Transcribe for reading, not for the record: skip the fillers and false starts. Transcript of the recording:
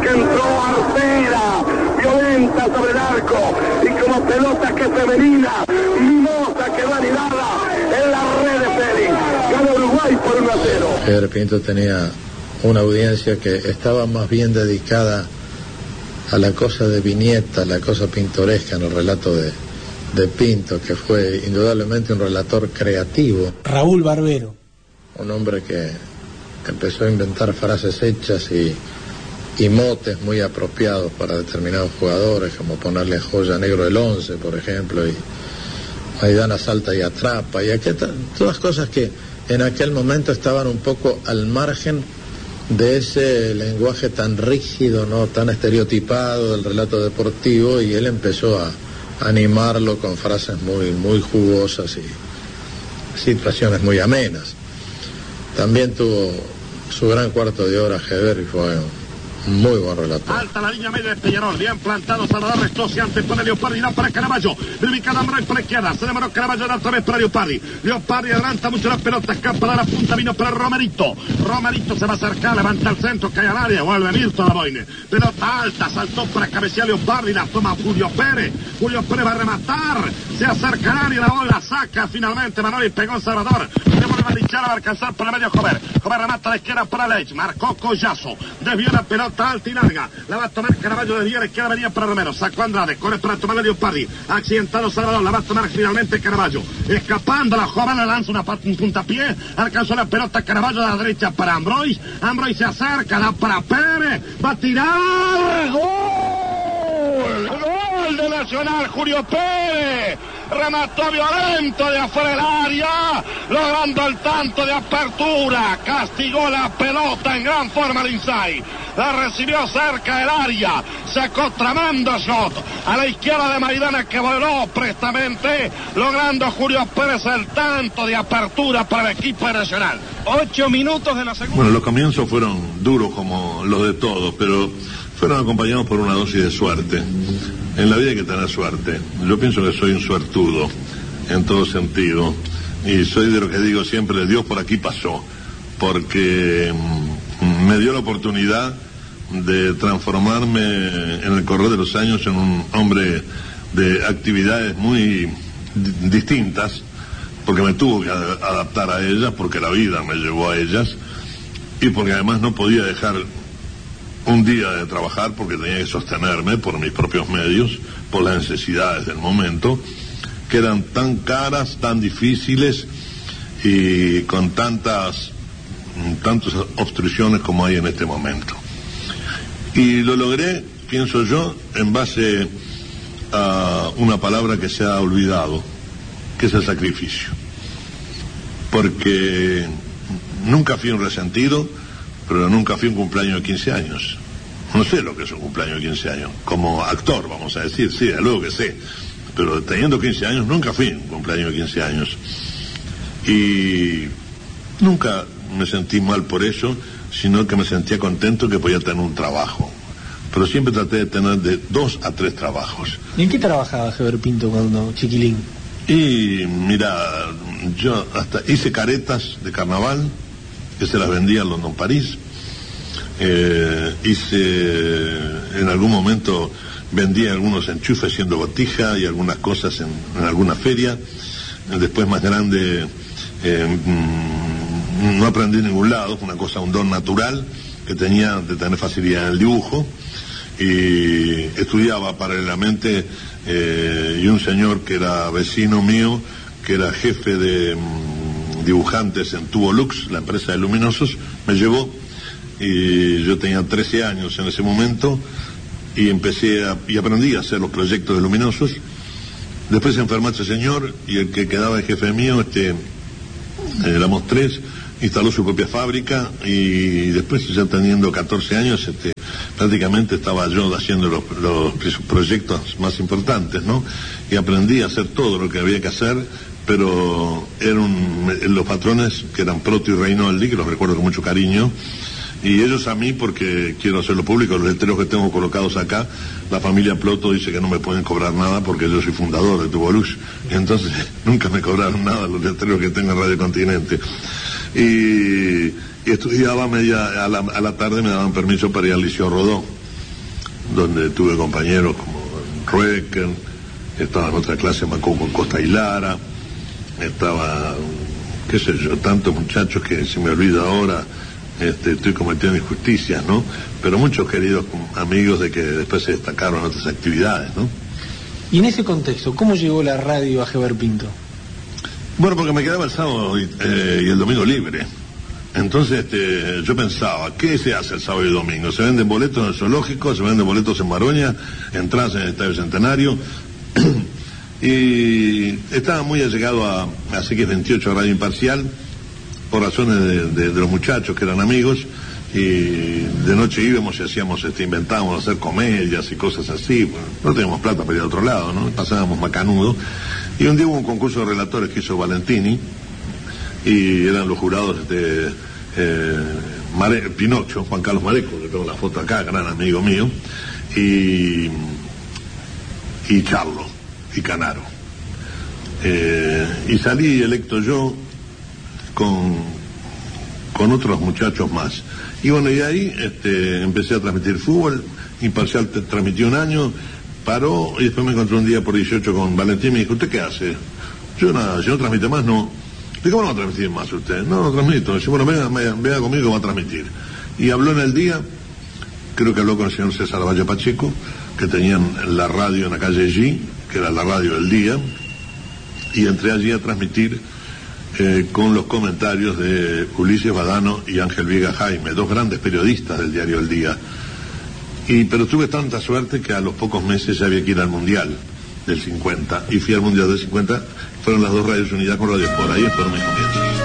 que entró artera, violenta sobre el arco, y como pelota que femenina, mimosa quedó anidada en la red de Félix. Gana Uruguay por 1-0. Fede Pinto tenía una audiencia que estaba más bien dedicada a la cosa de Viñeta, la cosa pintoresca en el relato de Pinto, que fue indudablemente un relator creativo. Raúl Barbero. Un hombre que empezó a inventar frases hechas y motes muy apropiados para determinados jugadores, como ponerle joya negro el 11, por ejemplo, y Maidana salta y atrapa, y todas cosas que en aquel momento estaban un poco al margen de ese lenguaje tan rígido, no tan estereotipado del relato deportivo, y él empezó a animarlo con frases muy, muy jugosas y situaciones muy amenas. También tuvo su gran cuarto de hora Heber y fue un muy buen relator. Alta la línea media de Peñarol, bien plantado Salvador Restosi, antes pone Leopardi, da para Caraballo, ubicada Ambroy por la izquierda, se demoró Caraballo otra vez para Leopardi adelanta mucho la pelota, escapa de la punta, vino para Romerito se va a acercar, levanta el centro, cae al área, vuelve Mirto a la boina, pelota alta, saltó para cabecear Leopardi, la toma Julio Pérez va a rematar, se acerca al área, la bola saca finalmente Manoli, pegó en Salvador, devuelve a Lichara, va a alcanzar por el medio Jover remata a la izquierda para Leitch, marcó Collazo, desvió la pelota alta y larga, la va a tomar Caraballo, desvió a la izquierda, venía para Romero, sacó Andrade, corre para tomar a Leopardi, accidentado Salvador, la va a tomar finalmente Caraballo, escapando la joven, lanza un puntapié, alcanzó la pelota Caraballo de la derecha para Ambroy se acerca, da para Pérez, va a tirar, gol de Nacional, Julio Pérez, remató violento de afuera del área, logrando el tanto de apertura, castigó la pelota en gran forma Lindsay, la recibió cerca del área, sacó tremendo shot a la izquierda de Maidana, que voló prestamente, logrando Julio Pérez el tanto de apertura para el equipo Nacional. 8 minutos de la segunda. Bueno, los comienzos fueron duros como los de todos, pero fueron acompañados por una dosis de suerte. En la vida hay que tener suerte. Yo pienso que soy un suertudo en todo sentido, y soy de lo que digo siempre, Dios por aquí pasó, porque me dio la oportunidad de transformarme en el correr de los años en un hombre de actividades muy distintas, porque me tuvo que adaptar a ellas, porque la vida me llevó a ellas, y porque además no podía dejar un día de trabajar, porque tenía que sostenerme por mis propios medios, por las necesidades del momento, que eran tan caras, tan difíciles y con tantas obstrucciones como hay en este momento. Y lo logré, pienso yo, en base a una palabra que se ha olvidado, que es el sacrificio. Porque nunca fui un resentido, pero nunca fui un cumpleaños de 15 años. No sé lo que es un cumpleaños de 15 años. Como actor, vamos a decir, sí, de luego que sé. Pero teniendo 15 años, nunca fui un cumpleaños de 15 años. Y nunca me sentí mal por eso, sino que me sentía contento que podía tener un trabajo. Pero siempre traté de tener de 2 a 3 trabajos. ¿Y en qué trabajaba Heber Pinto cuando chiquilín? Y mira, yo hasta hice caretas de carnaval, que se las vendía en London, París. En algún momento vendía algunos enchufes siendo botija y algunas cosas en alguna feria. Después, más grande, no aprendí en ningún lado, fue una cosa, un don natural que tenía de tener facilidad en el dibujo, y estudiaba paralelamente, y un señor que era vecino mío, que era jefe de dibujantes en Tubo Lux, la empresa de luminosos, me llevó, y yo tenía 13 años en ese momento, y y aprendí a hacer los proyectos de luminosos. Después se enfermó este señor, y el que quedaba de jefe mío, éramos 3, instaló su propia fábrica, y después, ya teniendo 14 años, prácticamente estaba yo haciendo los proyectos más importantes, ¿no? Y aprendí a hacer todo lo que había que hacer, pero los patrones, que eran Proto y Reinoldi, que los recuerdo con mucho cariño, y ellos a mí, porque quiero hacerlo público, los letreros que tengo colocados acá, la familia Ploto dice que no me pueden cobrar nada porque yo soy fundador de Tubolux, y entonces nunca me cobraron nada los letreros que tengo en Radio Continente. Y estudiaba a la tarde, me daban permiso para ir al Liceo Rodó, donde tuve compañeros como Ruecker, estaba en otra clase Macoco Costa y Lara, estaba, qué sé yo, tantos muchachos que se me olvida ahora, estoy cometiendo injusticias, ¿no? Pero muchos queridos amigos de que después se destacaron en otras actividades, ¿no? Y en ese contexto, ¿cómo llegó la radio a Heber Pinto? Bueno, porque me quedaba el sábado y el domingo libre. Entonces yo pensaba, ¿qué se hace el sábado y el domingo? ¿Se venden boletos en el zoológico? ¿Se venden boletos en Maroña? ¿Entradas en el Estadio Centenario? Y estaba muy allegado a CX28, Radio Imparcial, por razones de los muchachos que eran amigos, y de noche íbamos y hacíamos, inventábamos hacer comedias y cosas así. Bueno, no teníamos plata para ir a otro lado, ¿no? Pasábamos macanudo. Y un día hubo un concurso de relatores que hizo Valentini, y eran los jurados Pinocho, Juan Carlos Mareco, que tengo la foto acá, gran amigo mío, y Charlo, y Canaro. Y salí electo yo con otros muchachos más. Y bueno, y ahí empecé a transmitir fútbol. Imparcial transmitió un año, paró, y después me encontré un día por 18 con Valentín y me dijo, ¿usted qué hace? Yo nada, si no transmite más, no. ¿Y cómo no va a transmitir más usted? No transmito. Dice, bueno, venga conmigo que va a transmitir. Y habló en el día, creo que habló con el señor César Valle Pacheco, que tenían la radio en la calle G, que era la radio del día, y entré allí a transmitir con los comentarios de Ulises Badano y Ángel Viega Jaime, dos grandes periodistas del diario El Día. Pero tuve tanta suerte que a los pocos meses ya había que ir al Mundial del 50, y fui al Mundial del 50, fueron las dos radios unidas con Radio Sport, ahí fueron mis comienzos.